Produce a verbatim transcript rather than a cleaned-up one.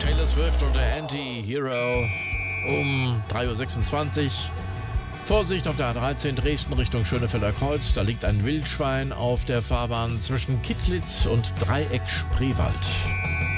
Taylor Swift und der Anti-Hero um drei Uhr sechsundzwanzig. Vorsicht auf der A dreizehn Dresden Richtung Schönefelder Kreuz. Da liegt ein Wildschwein auf der Fahrbahn zwischen Kittlitz und Dreieck Spreewald.